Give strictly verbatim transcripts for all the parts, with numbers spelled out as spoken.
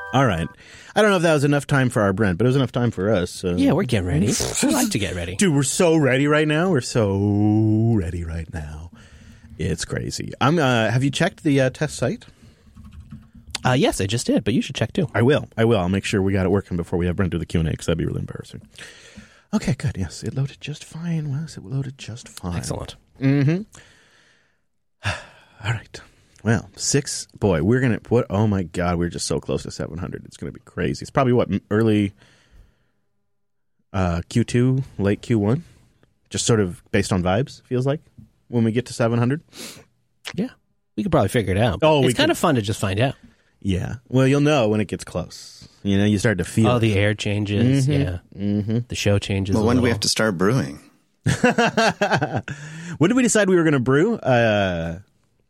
All right. I don't know if that was enough time for our Brent, but it was enough time for us. So. Yeah, we're getting ready. We like to get ready. Dude, we're so ready right now. We're so ready right now. It's crazy. I'm. Uh, have you checked the uh, test site? Uh, yes, I just did, but you should check too. I will. I will. I'll make sure we got it working before we have Brent do the Q and A, because that'd be really embarrassing. Okay, good. Yes, it loaded just fine, Wes. It loaded just fine. Excellent. Mm-hmm. All right. Well, six. Boy, we're going to. What? Oh, my God. We're just so close to seven hundred. It's going to be crazy. It's probably what? Early uh, Q two, late Q one? Just sort of based on vibes, feels like, when we get to seven hundred. Yeah. We could probably figure it out. Oh, it's we kind could. of fun to just find out. Yeah. Well, you'll know when it gets close. You know, you start to feel Oh, it. the air changes. Mhm. Yeah. Mm-hmm. The show changes. Well, a when do we little. have to start brewing? When did we decide we were going to brew? Uh,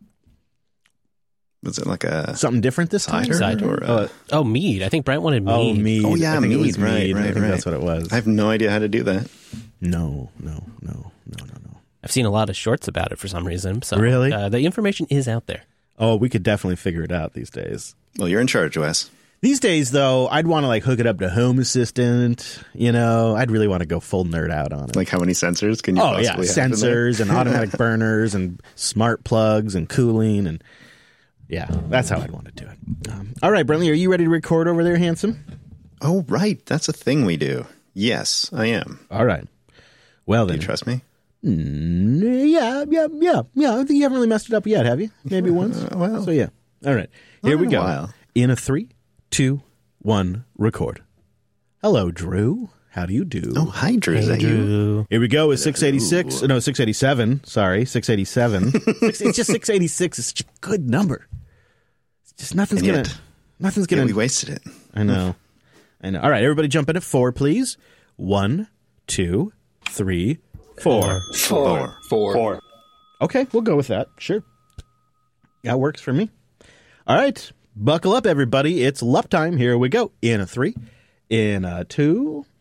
Was it like a something different this time? cider? Cider? Or a, Uh, Oh, mead. I think Brent wanted mead. oh, mead. Oh, yeah, I think it mead. was Right, mead. I right, think right. that's what it was. I have no idea how to do that. No, no, no, no, no, no. I've seen a lot of shorts about it for some reason. So Really? uh, the information is out there. Oh, we could definitely figure it out these days. Well, you're in charge, Wes. These days, though, I'd want to like hook it up to Home Assistant. You know, I'd really want to go full nerd out on it. Like, how many sensors can you oh yeah, possibly have in there? sensors and automatic burners and smart plugs and cooling and yeah, that's how I'd want to do it. Um, all right, Brentley, are you ready to record over there, handsome? Oh, right. That's a thing we do. Yes, I am. All right. Well Do then, you trust me? Mm, yeah, yeah, yeah, yeah. I think you haven't really messed it up yet, have you? Maybe once. Uh, well, So yeah. All right. Here not we in a go. while. In a three, two, one, record. Hello, Drew. How do you do? Oh, hi, Drew. Is that you? Drew. Here we go with six eighty-six. No, six eighty-seven. Sorry, six eighty-seven. Six- it's just six eighty-six. It's such a good number. It's just nothing's And gonna. yet- Nothing's Yeah, gonna. we wasted it. I know. I know. All right, everybody, jump in at four, please. One, two, three, four. Four. Four. Four. Okay, we'll go with that. Sure. That works for me. All right. Buckle up, everybody. It's lup time. Here we go. In a three, in a two,